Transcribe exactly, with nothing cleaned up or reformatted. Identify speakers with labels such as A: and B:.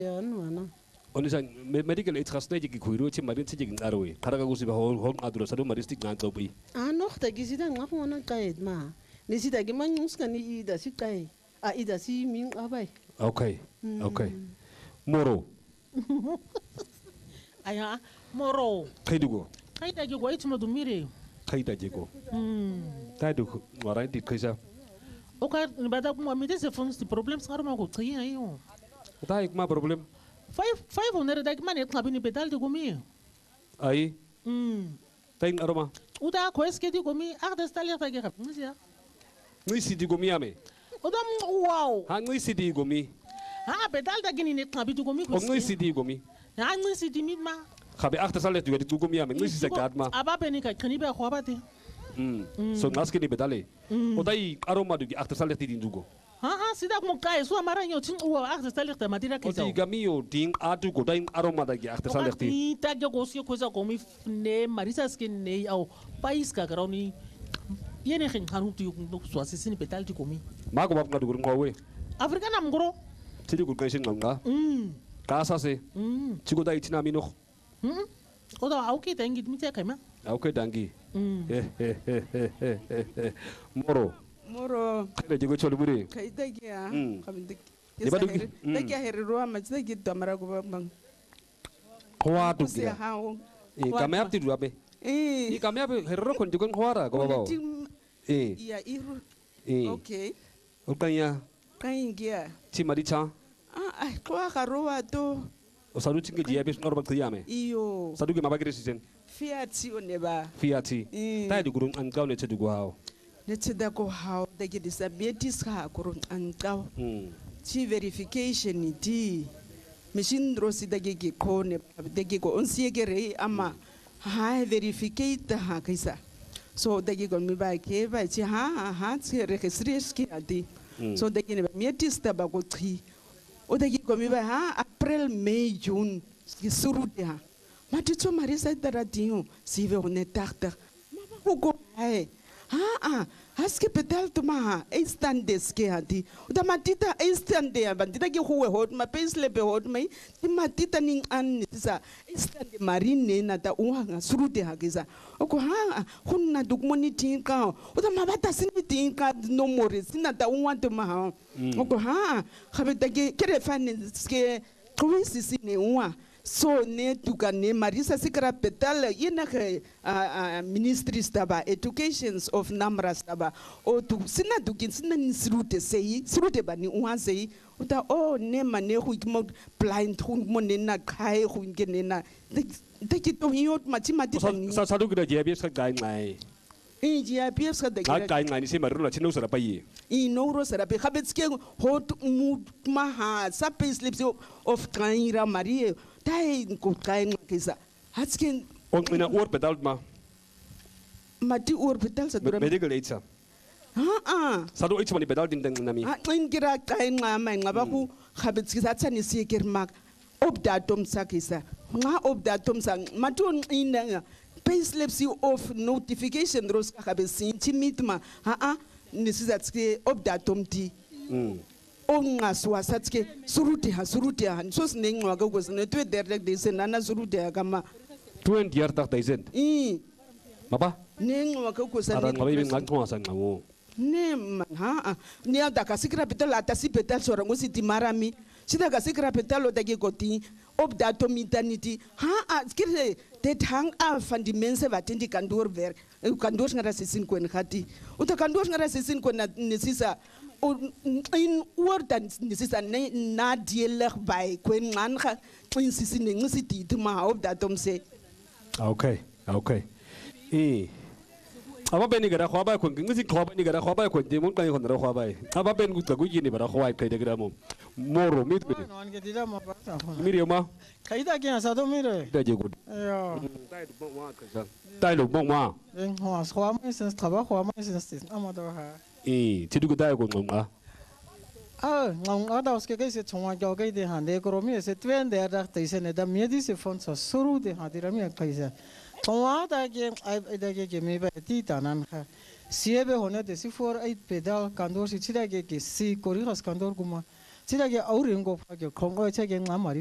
A: Yan wana.
B: Onisang medical aid has naji kuiru chi marin chi jing arwe. Karaga gusi ba hol hol adro sadu maristik nan topi.
A: Ah noch da gisida ngak wana kait ma. Nisi da giman yus kan ida si kai. Ah ida si min abai.
B: Okay. Okay. Moro.
C: Aya moro.
B: Kaidugo.
C: Kaida ge gwai tuma dumire.
B: Kaida jego.
C: Hmm.
B: Taidu warai dit kaisa.
C: Oka bada kuma mi desse fons de problems ngaro ma go tsayi ayo.
B: Tai ma problem.
C: Five five hundred da mane klabi ni pedal de gomi.
B: Ai.
C: Hmm.
B: Tai aroma.
C: Uda ko eske di gomi arda stalir ta ge rap. Nisia.
B: Nui sidi gomi ame.
C: Uda wow.
B: Ha nui sidi gomi.
C: Ha pedal da gini ne klabi de gomi ko.
B: Nui sidi gomi.
C: Ha nui sidi mit ma.
B: Khabe achter salet du du gomi ame. Nui sidi gad ma.
C: Aba beni ka kani ba khwa ba te.
B: Hmm. So ngaske ni bedale. Odai aroma du achter salet di dugo.
C: Ha ha sida mo kai so amara nyo tin uwa arda stalir ta madira ke
B: Odi gamio ding adu go dai aroma da achter salet di.
C: Ni ta ge go si ko za gomi ne marisa skin ne au pais ka garoni. Yene khin hanu tu no so asini pedal di gomi.
B: Mago bab ngadu gurung ngawe.
C: Afrika nam gro.
B: Tidi gur kaisin nganga.
C: Mm.
B: Kasa se.
C: Mm.
B: Chigo dai tina mi noch.
C: Mm. Oda auki tangi mi te kaima.
B: Okay dangi.
C: Mm.
B: Moro.
D: Moro.
B: Kale jigo cholu buri.
D: Kaida gia.
B: Mm.
D: Kabindik.
B: Diba dugi?
D: Dagi heri roa ma jida gi damara go bang.
B: Kwa tu
D: Kusi
B: gira.
D: hao.
B: Eh kame apti du abe.
D: Eh.
B: I kame abe herro kon jigo khwara go bawo. Eh.
D: Ya iru.
B: Eh.
D: Okay.
B: Ukanya
D: Kain gia.
B: chi maricha.
D: Ah, ai kwa karoa to.
B: O salu chinge dia be ngor bak tiyame.
D: Iyo.
B: Sadu ge mabagire sisen.
D: Fiat si oneba.
B: Fiati.
D: Mm.
B: Tai du gurung an gaune che du go hao.
D: Netse da go hao dagi disabilities ka kurun an kaw.
B: Hmm.
D: Chi verification di. Machine rosi dagi gi ko ne dagi go on siegere ama ha verificate ha kaisa. So dagi go mi ba ke ba chi ha ha ha chi registration ki adi. So dagi ne mi tista ba go tri. O dagi go mi ba ha April May June ki suru de ha. Ma ti tso marisa dara dio si ve on tartar. Ma go hai. Ha ah haske pedal to ma instant deske adi. Uda matita instant de bandita ki huwe hot ma pensle be hot mai ti matita ning an sa instant marine na ta uha suru de ha kisa. Oko ha hunna dugmoni tin ka. Uda ma bata sini tin ka no more sina ta uha to ma. Oko ha khabe ta ki kere fan ske kwisi sini uha. So ne tuka ne marisa sikra pedal yena ke ministry staba educations of namra staba o tu sina dukin sina ni srute sei srute bani uha sei uta o ne mane hu mo blind hu mo ne na khai hu ke ne na de ki to hiot machi mati
B: Sa sadu ge dia be sa gai ngai.
D: e ji a pies ka de
B: Ga gai ngai ni se maru la chinu sara pai.
D: i no sera pe khabetske hot mu maha sa pe slips of kaira marie dai ko kain kisa hatsken
B: On mina oor bedalt ma.
D: mati ur betal sa dura
B: Medical aid sa.
D: ha ah
B: Sadu aid sa mani bedalt din deng nami.
D: ha in kira kain nga mai nga ba ku khabetske sa tsani si kirmak obdatum sa kisa nga obdatum sa matun in payslips of notification ros khabesin timitma ha ah nisizatske obdatum ti
B: Hmm.
D: onga swasatske suruti ha suruti ha so sneng wa go sne to direct de senana suruti ha kama
B: twenty year tak daisen.
D: i
B: Maba.
D: neng wa go
B: Ada
D: sne
B: ngabai bin ngang thwa sang ngawo.
D: ne man ha ni ada kasikra petal ata si petal sora ngo siti marami sida kasikra petal o dagi goti obdato mitaniti ha skire det hang a fandimense vatendi kandur ver kandur ngara sisin kwen khati uta kandur ngara sisin kwen nisisa in order nisisa na dieler by kwen ngan kha in sisin ngisiti tuma obdato mse.
B: Okay. Okay. Eh. Aba ben ni gara khwa ba kun ngisi khwa ba ni gara khwa ba kun de mun kan kon ra khwa ba. Aba ben gut ku yini bara khwa kai de gra mo. Moro mit bit.
E: Non che ti dà ma basta.
B: Miri ma.
E: Kai da kya sa to mire.
B: Da je gut.
E: Yo.
B: Tai lu bong wa ka sa. Tai lu bong wa.
E: En ho as khwa mai sen traba khwa mai sen stis. Amado ha.
B: Eh, ti du ku dai ko ngom a.
E: Ah, ngong ada uske kai se chonga kyo kai de han de kro mi se twen de da tai se ne da mi di se fon so suru de ha dira mi kai se. Chonga da ke ai da ke ke me ba ti ta nan kha. Siebe hone de si for ai pedal kandor si chida ke ke si kori has kandor kuma. 지라게 어린 거 파게 건거 책에 남말이